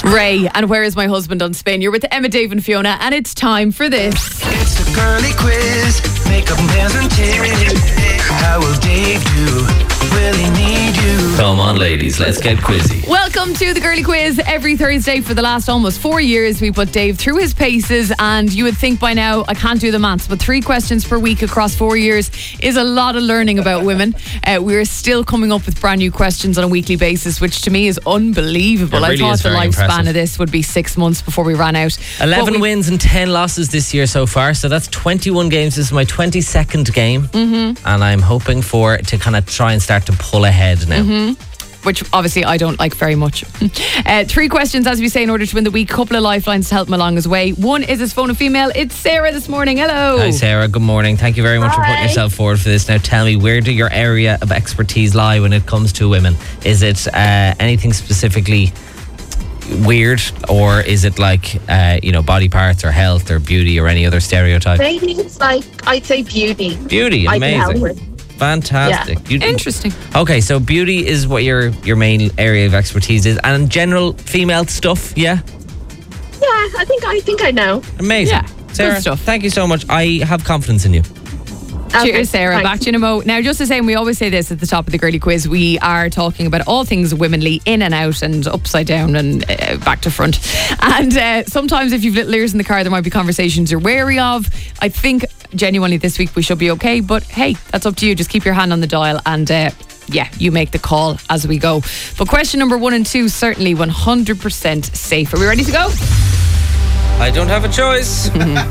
Ray and Where Is My Husband on Spin. You're with Emma, Dave and Fiona, and it's time for this. It's the girly quiz. Makeup, nails and tips. How will Dave do? Will he need you? Come on, ladies, let's get quizzy. Welcome to the Girly Quiz. Every Thursday for the last almost 4 years, we put Dave through his paces, and you would think by now, I can't do the maths, but 3 questions per week across 4 years is a lot of learning about women. We're still coming up with brand new questions on a weekly basis, which to me is unbelievable. It really I thought is the very lifespan impressive. of this would be 6 months before we ran out. 11 wins and 10 losses this year so far, so that's 21 games. This is my 22nd game, and I'm hoping to kind of try and start to pull ahead now. Which obviously I don't like very much. 3 questions, as we say, in order to win the week. Couple of lifelines to help him along his way. One is his phone a female. It's Sarah this morning. Hello. Hi, Sarah. Good morning. Thank you very much for putting yourself forward for this. Now, tell me, where do your area of expertise lie when it comes to women? Is it anything specifically weird, or is it like, body parts or health or beauty or any other stereotype? Maybe it's like, I'd say beauty. Beauty, I can help amazing. with. Fantastic. Interesting. Okay, so beauty is what your main area of expertise is, and general female stuff, yeah? Yeah, I think I know. Amazing. Yeah, Sarah, good stuff. thank you so much. I have confidence in you. Okay, Cheers, Sarah. thanks. Back to you in a mo. Now, just the same, we always say this at the top of the Girly Quiz. We are talking about all things womanly, in and out and upside down and back to front. And sometimes if you've little ears in the car, there might be conversations you're wary of. I think genuinely this week we should be okay. But hey, that's up to you. Just keep your hand on the dial and you make the call as we go. But question number 1 and 2, certainly 100% safe. Are we ready to go? I don't have a choice.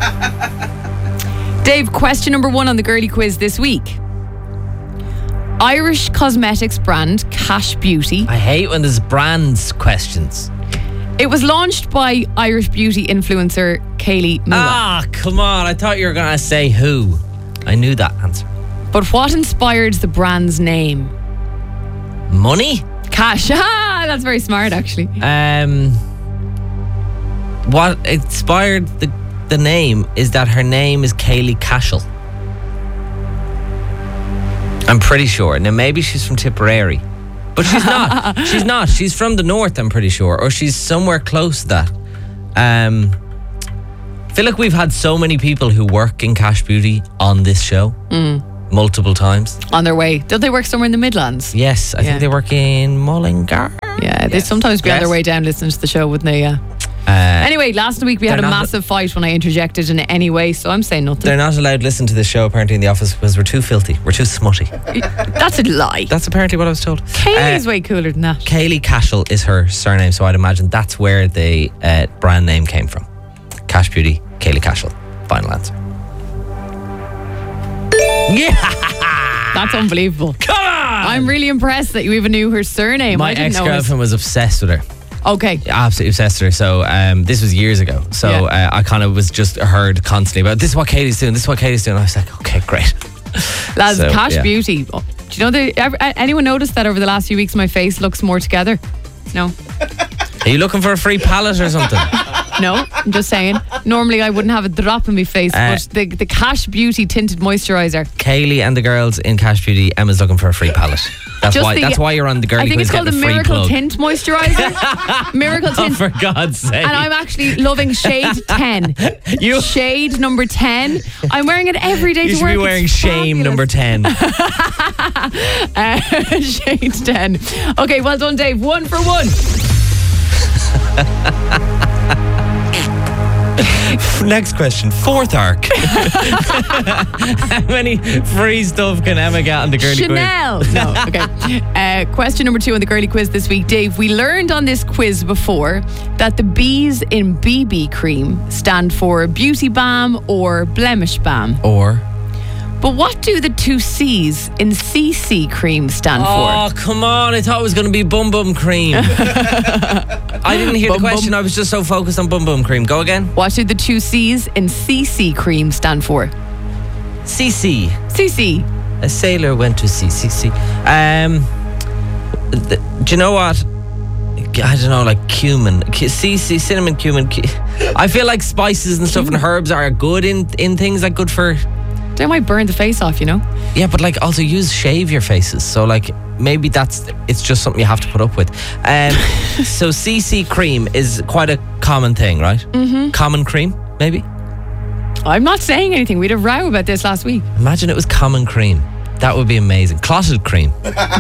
Dave, question number 1 on the Girly Quiz this week. Irish cosmetics brand Cash Beauty. I hate when there's brands questions. It was launched by Irish beauty influencer Kaylee Mua. Ah, come on. I thought you were going to say who. I knew that answer. But what inspired the brand's name? Money? Cash. Ah, that's very smart, actually. What inspired the name is that her name is Kaylee Cashel. I'm pretty sure. Now, maybe she's from Tipperary. But she's not. She's not. She's from the north, I'm pretty sure. Or she's somewhere close to that. I feel like we've had so many people who work in Cash Beauty on this show multiple times. On their way. Don't they work somewhere in the Midlands? Yes, I Yeah. think they work in Mullingar. Yeah, they'd sometimes be on their way down listening to the show, wouldn't they? Yeah. Anyway, last week we had a they're not- massive fight when I interjected in any way, so I'm saying nothing. They're not allowed to listen to this show apparently in the office because we're too filthy. We're too smutty. That's a lie. That's apparently what I was told. Kaylee's way cooler than that. Kaylee Cashel is her surname, so I'd imagine that's where the brand name came from. Cash Beauty, Kaylee Cashel. Final answer. Yeah! That's unbelievable. Come on! I'm really impressed that you even knew her surname. My I didn't know ex-girlfriend was obsessed with her. Okay. Absolutely obsessed with her. So this was years ago. So I kind of was just heard constantly about, this is what Katie's doing, this is what Katie's doing. I was like, okay, great. Lads, So, Cash yeah. Beauty. Do you know anyone noticed that over the last few weeks my face looks more together? No. Are you looking for a free palette or something? No, I'm just saying. Normally I wouldn't have a drop in my face, but the Cash Beauty tinted moisturiser. Kaylee and the girls in Cash Beauty, Emma's looking for a free palette. That's Just why you're on the Girly I think Quiz it's called the getting a free Miracle plug. Tint Moisturiser. Miracle Oh, Tint. for God's sake. And I'm actually loving shade 10. Shade number 10. I'm wearing it every day You to should work. be wearing It's shame number fabulous. 10. Shade 10. Okay, well done, Dave. 1 for 1. Next question. 4th arc. How many free stuff can Emma get on the Girly Chanel. No, okay. Question number 2 on the Girly Quiz this week. Dave, we learned on this quiz before that the B's in BB cream stand for beauty balm or blemish balm. Quiz? Or? But what do the 2 C's in CC cream stand Oh, for? come on. I thought it was going to be bum bum cream. I didn't hear Bum the bum. question. I was just so focused on bum bum cream. Go again. What do the 2 C's in CC cream stand for? CC. CC. A sailor went to CCC. Do you know what? I don't know, like cumin. CC, cinnamon, cumin. I feel like spices and stuff and herbs are good in things, like good for They might burn the face off, you know. Yeah, but like also shave your faces. So like maybe it's just something you have to put up with. So CC cream is quite a common thing, right? Mm-hmm. Common cream, maybe? I'm not saying anything. We had a row about this last week. Imagine it was common cream. That would be amazing. Clotted cream.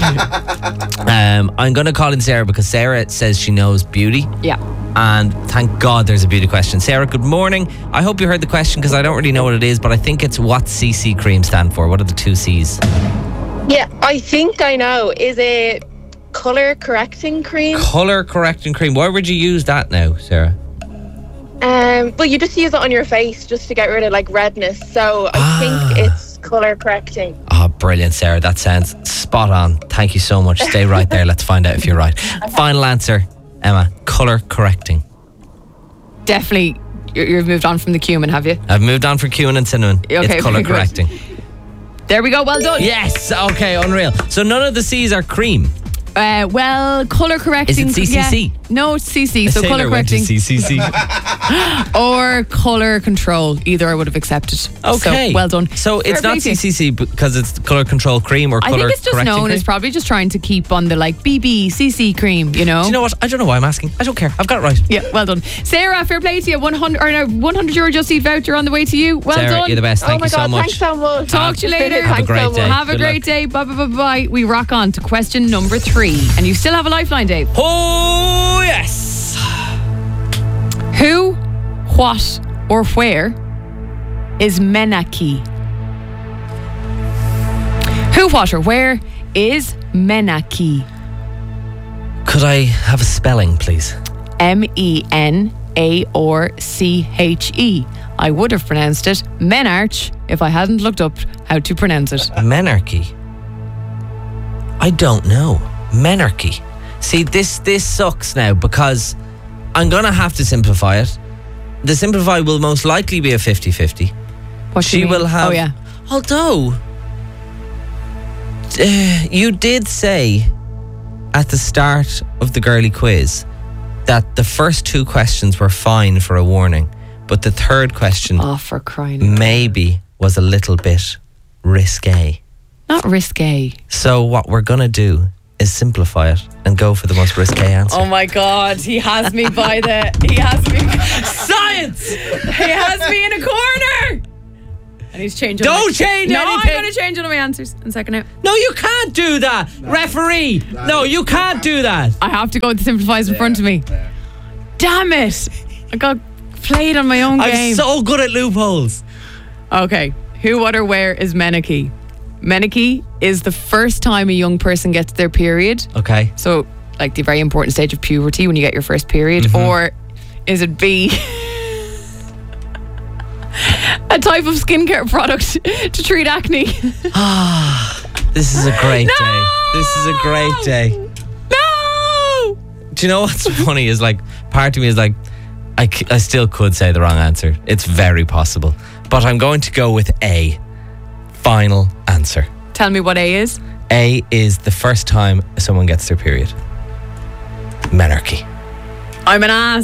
I'm going to call in Sarah because Sarah says she knows beauty. Yeah. And thank God there's a beauty question. Sarah, good morning. I hope you heard the question because I don't really know what it is, but I think it's what CC cream stand for. What are the two C's? Yeah, I think I know. Is it colour correcting cream? Colour correcting cream. Why would you use that now, Sarah? Well, you just use it on your face just to get rid of like redness. So I think it's colour correcting. Oh, brilliant, Sarah. That sounds spot on. Thank you so much. Stay right there. Let's find out if you're right. Final answer, Emma. Colour correcting. Definitely, you've moved on from the cumin, have you? I've moved on for cumin and cinnamon. Okay, it's colour very good. correcting. There we go. Well done. Yes. Okay, unreal. So none of the C's are cream. Well, colour correcting. Is it CCC? Yeah. No, it's CC. So Taylor colour went to correcting CCC. or colour control. Either I would have accepted. Okay. So, well done. So it's Fair not play to you. CCC because it's colour control cream or I colour think it's just correcting known cream? as probably just trying to keep on the like BB CC cream, you know. Do you know what? I don't know why I'm asking. I don't care. I've got it right. Yeah, well done. Sarah, fair play to you. 100 euro Just Eat voucher on the way to you. Well Sarah, done. you're the best. Oh Thank my you so God, much. thanks so much. Talk to you later. Have a great day. Have a Good great luck. day. Bye, bye, bye, bye. We rock on to question number 3. And you still have a lifeline, Dave. Oh, yes. Who, what, or where is Menaki? Who, what, or where is Menaki? Could I have a spelling, please? MENAORCHE. I would have pronounced it Menarch if I hadn't looked up how to pronounce it. Menarchy. I don't know. Menarchy. See, this sucks now because I'm going to have to simplify it. The simplify will most likely be a 50-50. What do She you mean? will have... Oh, yeah. Although, you did say at the start of the girly quiz that the first 2 questions were fine for a warning, but the third question Oh, for crying out loud. maybe was a little bit risque. Not risque. So what we're going to do is simplify it and go for the most risque answer. Oh my God, he has me by the... He has me... Science! He has me in a corner! And he's changing... Don't change No, I'm anything. going to change one of my answers in a second now. No, you can't do that. Referee. No, you can't do that. I have to go with the simplifies in front of me. Damn it! I got played on my own I'm game. so good at loopholes. Okay, who, what, or where is Menarche? Menarche is the first time a young person gets their period. Okay. So, like the very important stage of puberty when you get your first period. Mm-hmm. Or is it B, a type of skincare product to treat acne? This is a great day. This is a great day. No! Do you know what's funny is like, part of me is like, I still could say the wrong answer. It's very possible. But I'm going to go with A. Final answer. Tell me what A is. A is the first time someone gets their period. Menarche. I'm an ass.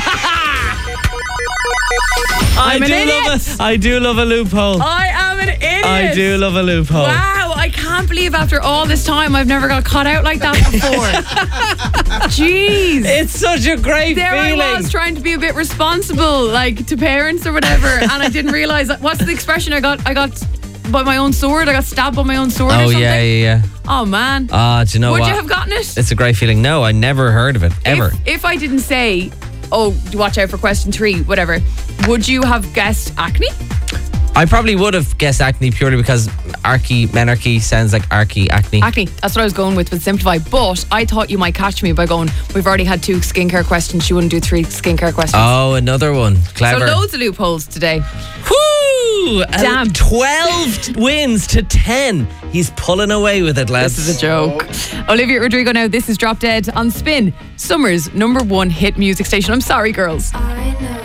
I'm an idiot. I do love a loophole. I am an idiot. I do love a loophole. Wow, I can't believe after all this time I've never got caught out like that before. Jeez. It's such a great There feeling. I was trying to be a bit responsible, like to parents or whatever, and I didn't realise that. What's the expression? I got by my own sword. I got stabbed by my own sword. or Oh, something. yeah. Oh man. Do you know Would what? you have gotten it? It's a great feeling. No, I never heard of it, ever. If I didn't say, oh, watch out for question 3, whatever, would you have guessed acne? I probably would have guessed acne purely because menarche sounds like acne. Acne. That's what I was going with Simplify. But I thought you might catch me by going, we've already had 2 skincare questions. She wouldn't do 3 skincare questions. Oh, another one. Clever. So loads of loopholes today. Woo! Damn. 12 wins to 10. He's pulling away with it, lads. This is a joke. Olivia Rodrigo now. This is Drop Dead on Spin, Summer's #1 hit music station. I'm sorry, girls.